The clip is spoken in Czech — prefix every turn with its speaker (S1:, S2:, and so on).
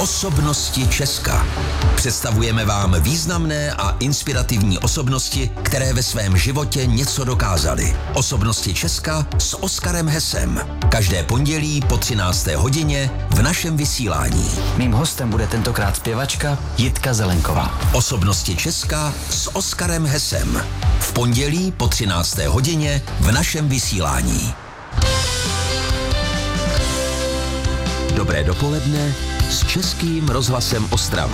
S1: Osobnosti Česka. Představujeme vám významné a inspirativní osobnosti, které ve svém životě něco dokázaly. Osobnosti Česka s Oskarem Hesem. Každé pondělí po 13. hodině v našem vysílání.
S2: Mým hostem bude tentokrát zpěvačka Jitka Zelenková.
S1: Osobnosti Česka s Oskarem Hesem. V pondělí po 13. hodině v našem vysílání. Dobré dopoledne s Českým rozhlasem Ostrava.